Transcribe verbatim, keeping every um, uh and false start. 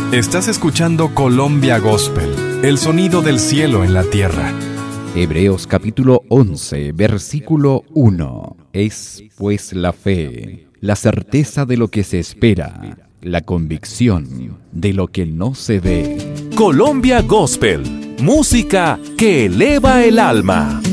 Estás escuchando Colombia Gospel, el sonido del cielo en la tierra. Hebreos capítulo once, versículo uno. Es pues la fe, la certeza de lo que se espera, la convicción de lo que no se ve. Colombia Gospel, música que eleva el alma.